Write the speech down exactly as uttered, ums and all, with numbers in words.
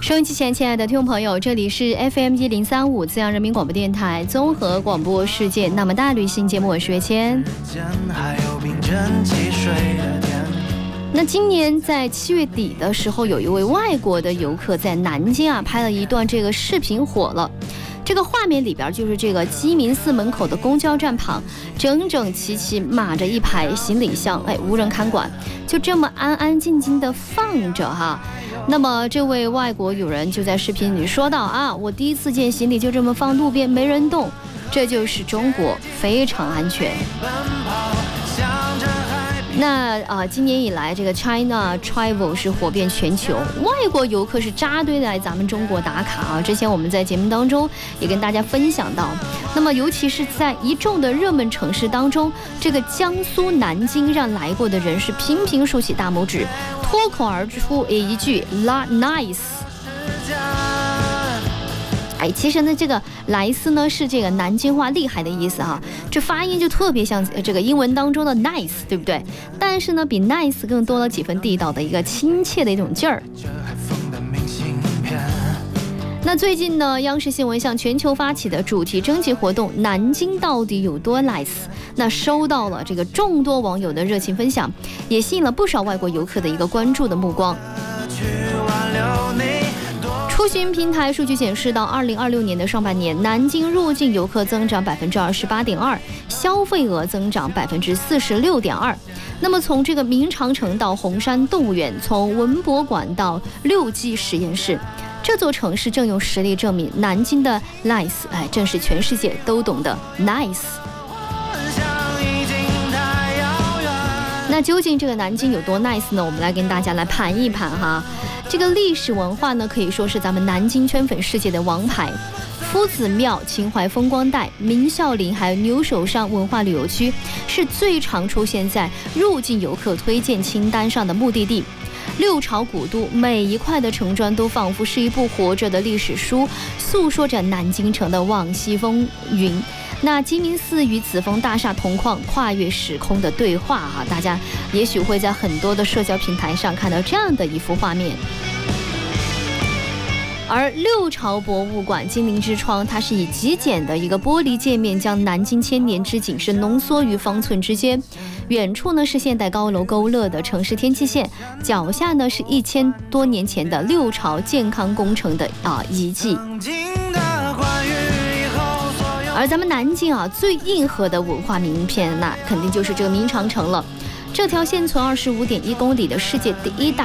收音机前亲爱的听众朋友，这里是 F M 一零三五资阳人民广播电台综合广播世界那么大旅行节目，我是岳谦。那今年在七月底的时候，有一位外国的游客在南京啊拍了一段这个视频火了。这个画面里边就是这个鸡鸣寺门口的公交站旁，整整齐齐码着一排行李箱，哎，无人看管，就这么安安静静的放着哈。那么这位外国友人就在视频里说道啊，我第一次见行李就这么放路边没人动，这就是中国，非常安全。那啊、呃，今年以来，这个 China Travel 是火遍全球，外国游客是扎堆来咱们中国打卡啊。之前我们在节目当中也跟大家分享到，那么尤其是在一众的热门城市当中，这个江苏南京让来过的人是频频竖起大拇指，脱口而出一句 "La nice"。哎，其实呢，这个莱斯呢是这个南京话厉害的意思哈，这发音就特别像这个英文当中的 nice， 对不对？但是呢，比 nice 更多了几分地道的一个亲切的一种劲儿。那最近呢，央视新闻向全球发起的主题征集活动"南京到底有多 nice"， 那收到了这个众多网友的热情分享，也吸引了不少外国游客的一个关注的目光。出行平台数据显示，到二零二六年的上半年，南京入境游客增长百分之二十八点二，消费额增长百分之四十六点二。那么从这个明长城到红山动物园，从文博馆到六 G 实验室，这座城市正用实力证明南京的 nice， 哎，正是全世界都懂的 nice。那究竟这个南京有多 nice 呢？我们来跟大家来盘一盘哈。这个历史文化呢，可以说是咱们南京圈粉世界的王牌。夫子庙、秦淮风光带、明孝陵还有牛首山文化旅游区是最常出现在入境游客推荐清单上的目的地。六朝古都，每一块的城砖都仿佛是一部活着的历史书，诉说着南京城的往昔风云。那鸡鸣寺与紫峰大厦同框，跨越时空的对话啊，大家也许会在很多的社交平台上看到这样的一幅画面。而六朝博物馆金陵之窗，它是以极简的一个玻璃界面，将南京千年之景是浓缩于方寸之间。远处呢是现代高楼勾勒的城市天际线，脚下呢是一千多年前的六朝健康工程的啊遗迹。而咱们南京啊最硬核的文化名片，那肯定就是这个明长城了。这条线存二十五点一公里的世界第一大